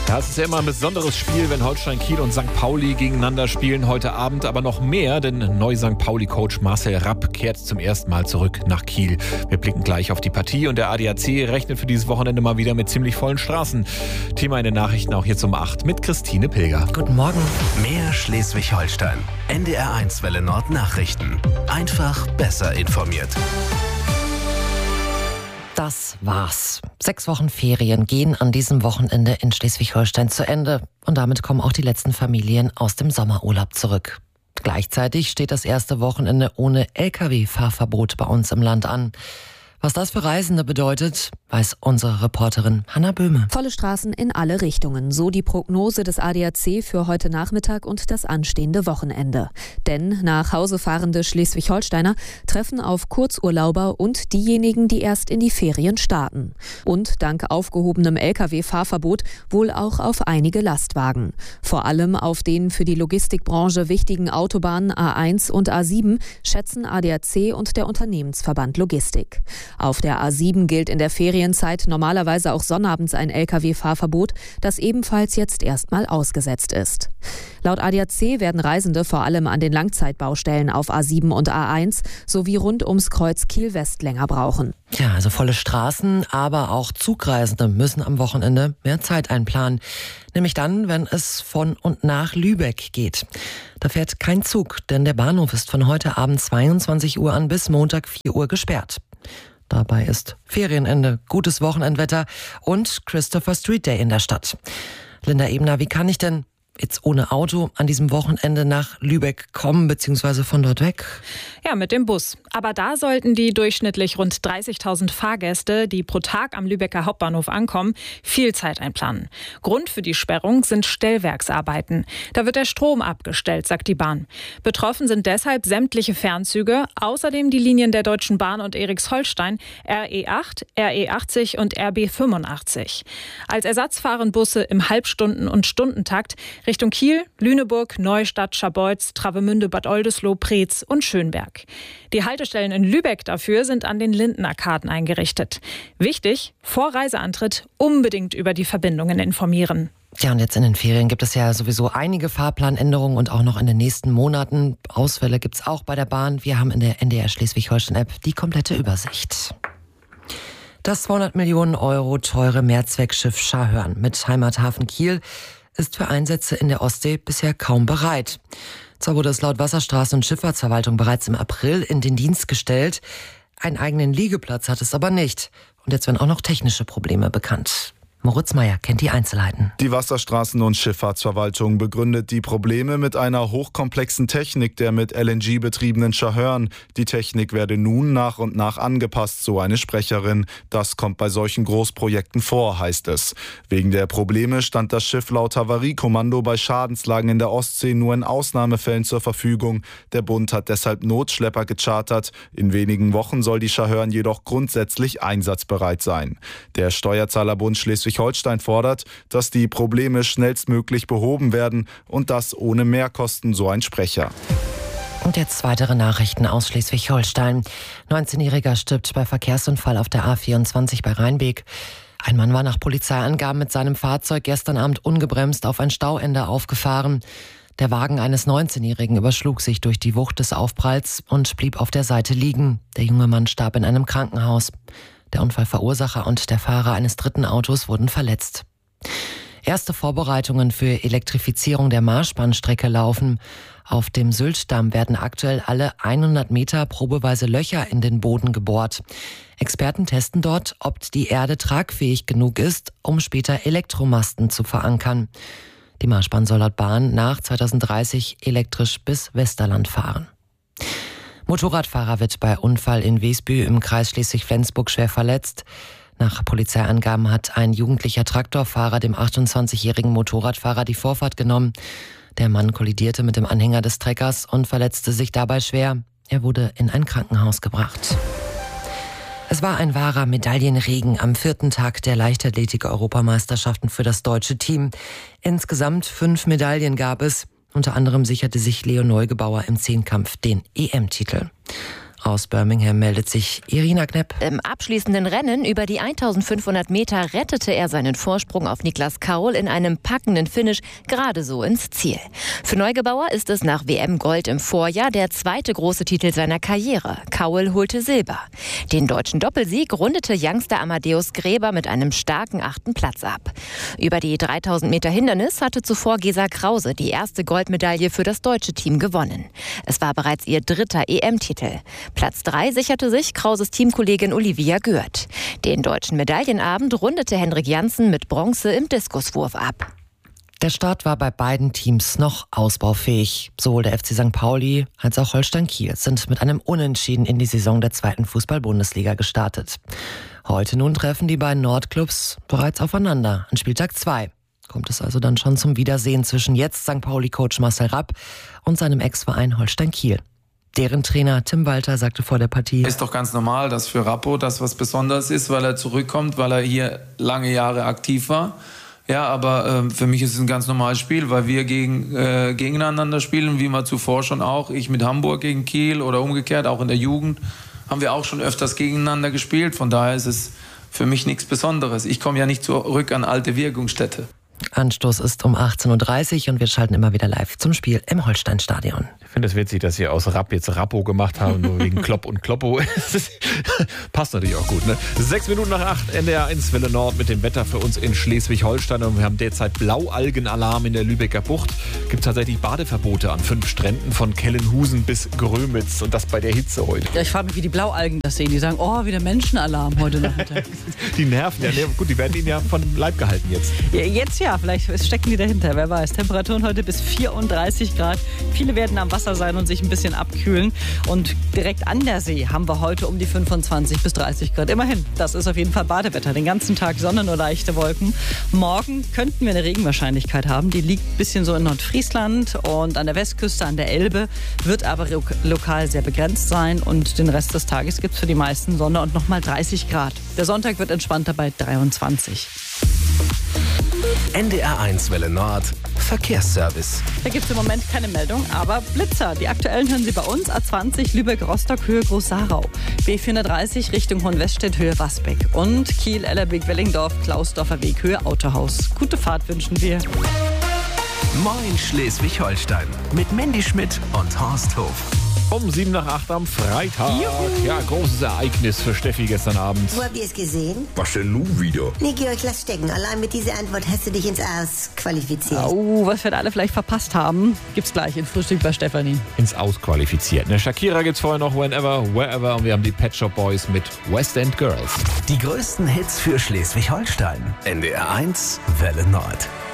Ja, es ist ja immer ein besonderes Spiel, wenn Holstein Kiel und St. Pauli gegeneinander spielen. Heute Abend aber noch mehr, denn Neu-St. Pauli-Coach Marcel Rapp kehrt zum ersten Mal zurück nach Kiel. Wir blicken gleich auf die Partie und der ADAC rechnet für dieses Wochenende mal wieder mit ziemlich vollen Straßen. Thema in den Nachrichten auch jetzt um 8 mit Christine Pilger. Guten Morgen. Mehr Schleswig-Holstein. NDR1 Welle Nord Nachrichten. Einfach besser informiert. Das war's. 6 Wochen Ferien gehen an diesem Wochenende in Schleswig-Holstein zu Ende. Und damit kommen auch die letzten Familien aus dem Sommerurlaub zurück. Gleichzeitig steht das erste Wochenende ohne Lkw-Fahrverbot bei uns im Land an. Was das für Reisende bedeutet, weiß unsere Reporterin Hanna Böhme. Volle Straßen in alle Richtungen, so die Prognose des ADAC für heute Nachmittag und das anstehende Wochenende. Denn nach Hause fahrende Schleswig-Holsteiner treffen auf Kurzurlauber und diejenigen, die erst in die Ferien starten. Und dank aufgehobenem Lkw-Fahrverbot wohl auch auf einige Lastwagen. Vor allem auf den für die Logistikbranche wichtigen Autobahnen A1 und A7 schätzen ADAC und der Unternehmensverband Logistik. Auf der A7 gilt in der Ferienzeit normalerweise auch sonnabends ein Lkw-Fahrverbot, das ebenfalls jetzt erstmal ausgesetzt ist. Laut ADAC werden Reisende vor allem an den Langzeitbaustellen auf A7 und A1 sowie rund ums Kreuz Kiel-West länger brauchen. Ja, also volle Straßen, aber auch Zugreisende müssen am Wochenende mehr Zeit einplanen. Nämlich dann, wenn es von und nach Lübeck geht. Da fährt kein Zug, denn der Bahnhof ist von heute Abend 22 Uhr an bis Montag 4 Uhr gesperrt. Dabei ist Ferienende, gutes Wochenendwetter und Christopher Street Day in der Stadt. Linda Ebner, wie kann ich denn jetzt ohne Auto an diesem Wochenende nach Lübeck kommen, beziehungsweise von dort weg? Ja, mit dem Bus. Aber da sollten die durchschnittlich rund 30.000 Fahrgäste, die pro Tag am Lübecker Hauptbahnhof ankommen, viel Zeit einplanen. Grund für die Sperrung sind Stellwerksarbeiten. Da wird der Strom abgestellt, sagt die Bahn. Betroffen sind deshalb sämtliche Fernzüge, außerdem die Linien der Deutschen Bahn und Erichsholstein, RE8, RE80 und RB85. Als Ersatz fahren Busse im Halbstunden- und Stundentakt Richtung Kiel, Lüneburg, Neustadt, Scharbeutz, Travemünde, Bad Oldesloe, Preetz und Schönberg. Die Haltestellen in Lübeck dafür sind an den Lindenarkaden eingerichtet. Wichtig, vor Reiseantritt unbedingt über die Verbindungen informieren. Ja, und jetzt in den Ferien gibt es ja sowieso einige Fahrplanänderungen und auch noch in den nächsten Monaten. Ausfälle gibt es auch bei der Bahn. Wir haben in der NDR Schleswig-Holstein-App die komplette Übersicht. Das 200 Millionen Euro teure Mehrzweckschiff Scharhörn mit Heimathafen Kiel ist für Einsätze in der Ostsee bisher kaum bereit. Zwar wurde es laut Wasserstraßen- und Schifffahrtsverwaltung bereits im April in den Dienst gestellt, einen eigenen Liegeplatz hat es aber nicht. Und jetzt werden auch noch technische Probleme bekannt. Moritz Meyer kennt die Einzelheiten. Die Wasserstraßen- und Schifffahrtsverwaltung begründet die Probleme mit einer hochkomplexen Technik der mit LNG betriebenen Scharhörn. Die Technik werde nun nach und nach angepasst, so eine Sprecherin. Das kommt bei solchen Großprojekten vor, heißt es. Wegen der Probleme stand das Schiff laut Havariekommando bei Schadenslagen in der Ostsee nur in Ausnahmefällen zur Verfügung. Der Bund hat deshalb Notschlepper gechartert. In wenigen Wochen soll die Scharhörn jedoch grundsätzlich einsatzbereit sein. Der Steuerzahlerbund Schleswig-Holstein fordert, dass die Probleme schnellstmöglich behoben werden und das ohne Mehrkosten, so ein Sprecher. Und jetzt weitere Nachrichten aus Schleswig-Holstein. 19-Jähriger stirbt bei Verkehrsunfall auf der A24 bei Rheinbeek. Ein Mann war nach Polizeiangaben mit seinem Fahrzeug gestern Abend ungebremst auf ein Stauende aufgefahren. Der Wagen eines 19-Jährigen überschlug sich durch die Wucht des Aufpralls und blieb auf der Seite liegen. Der junge Mann starb in einem Krankenhaus. Der Unfallverursacher und der Fahrer eines dritten Autos wurden verletzt. Erste Vorbereitungen für Elektrifizierung der Marschbahnstrecke laufen. Auf dem Syltdamm werden aktuell alle 100 Meter probeweise Löcher in den Boden gebohrt. Experten testen dort, ob die Erde tragfähig genug ist, um später Elektromasten zu verankern. Die Marschbahn soll laut Bahn nach 2030 elektrisch bis Westerland fahren. Motorradfahrer wird bei Unfall in Wesbü im Kreis Schleswig-Flensburg schwer verletzt. Nach Polizeiangaben hat ein jugendlicher Traktorfahrer dem 28-jährigen Motorradfahrer die Vorfahrt genommen. Der Mann kollidierte mit dem Anhänger des Treckers und verletzte sich dabei schwer. Er wurde in ein Krankenhaus gebracht. Es war ein wahrer Medaillenregen am 4. Tag der Leichtathletik-Europameisterschaften für das deutsche Team. Insgesamt 5 Medaillen gab es. Unter anderem sicherte sich Leo Neugebauer im Zehnkampf den EM-Titel. Aus Birmingham meldet sich Irina Knepp. Im abschließenden Rennen über die 1500 Meter rettete er seinen Vorsprung auf Niklas Kaul in einem packenden Finish gerade so ins Ziel. Für Neugebauer ist es nach WM-Gold im Vorjahr der zweite große Titel seiner Karriere. Kaul holte Silber. Den deutschen Doppelsieg rundete Youngster Amadeus Gräber mit einem starken 8. Platz ab. Über die 3000 Meter Hindernis hatte zuvor Gesa Krause die erste Goldmedaille für das deutsche Team gewonnen. Es war bereits ihr 3. EM-Titel. Platz 3 sicherte sich Krauses Teamkollegin Olivia Gürt. Den deutschen Medaillenabend rundete Henrik Janssen mit Bronze im Diskuswurf ab. Der Start war bei beiden Teams noch ausbaufähig. Sowohl der FC St. Pauli als auch Holstein Kiel sind mit einem Unentschieden in die Saison der 2. Fußball-Bundesliga gestartet. Heute nun treffen die beiden Nordclubs bereits aufeinander an Spieltag 2. Kommt es also dann schon zum Wiedersehen zwischen jetzt St. Pauli-Coach Marcel Rapp und seinem Ex-Verein Holstein Kiel. Deren Trainer Tim Walter sagte vor der Partie: Ist doch ganz normal, dass für Rappo das was Besonderes ist, weil er zurückkommt, weil er hier lange Jahre aktiv war. Ja, aber für mich ist es ein ganz normales Spiel, weil wir gegeneinander spielen, wie wir zuvor schon auch. Ich mit Hamburg gegen Kiel oder umgekehrt, auch in der Jugend haben wir auch schon öfters gegeneinander gespielt. Von daher ist es für mich nichts Besonderes. Ich komme ja nicht zurück an alte Wirkungsstätte. Anstoß ist um 18.30 Uhr und wir schalten immer wieder live zum Spiel im Holsteinstadion. Ich finde es witzig, dass Sie aus Rapp jetzt Rappo gemacht haben, nur wegen Klopp und Kloppo. Passt natürlich auch gut, ne? 6 Minuten nach 8, NDR 1 Welle Nord mit dem Wetter für uns in Schleswig-Holstein. Und wir haben derzeit Blaualgenalarm in der Lübecker Bucht. Es gibt tatsächlich Badeverbote an 5 Stränden von Kellenhusen bis Grömitz. Und das bei der Hitze heute. Ja, ich frage mich, wie die Blaualgen das sehen. Die sagen, oh, wieder Menschenalarm heute Nachmittag. Die nerven ja. Gut, die werden Ihnen ja von Leib gehalten jetzt. Ja, jetzt ja, vielleicht stecken die dahinter, wer weiß. Temperaturen heute bis 34 Grad. Viele werden am Wasser sein und sich ein bisschen abkühlen. Und direkt an der See haben wir heute um die 25 bis 30 Grad. Immerhin, das ist auf jeden Fall Badewetter. Den ganzen Tag Sonne, nur leichte Wolken. Morgen könnten wir eine Regenwahrscheinlichkeit haben. Die liegt ein bisschen so in Nordfriesland und an der Westküste, an der Elbe. Wird aber lokal sehr begrenzt sein. Und den Rest des Tages gibt es für die meisten Sonne und nochmal 30 Grad. Der Sonntag wird entspannter bei 23. NDR 1 Welle Nord Verkehrsservice. Da gibt es im Moment keine Meldung, aber Blitzer. Die aktuellen hören Sie bei uns. A20 Lübeck-Rostock Höhe Groß-Sarau. B430 Richtung Hohenwestedt Höhe Wasbeck. Und Kiel-Ellerbeek-Wellingdorf Klausdorfer Weg Höhe Autohaus. Gute Fahrt wünschen wir. Moin Schleswig-Holstein mit Mandy Schmidt und Horst Hof. Um 7 nach 8 am Freitag. Juhu. Ja, großes Ereignis für Steffi gestern Abend. Wo habt ihr es gesehen? Was denn nun wieder? Nee, Georg, lass stecken. Allein mit dieser Antwort hast du dich ins Aus qualifiziert. Oh, was wir da alle vielleicht verpasst haben, gibt's gleich in Frühstück bei Stefanie. Ins Aus qualifiziert. Ne, Shakira gibt's vorher noch Whenever, Wherever und wir haben die Pet Shop Boys mit West End Girls. Die größten Hits für Schleswig-Holstein. NDR 1 Welle Nord.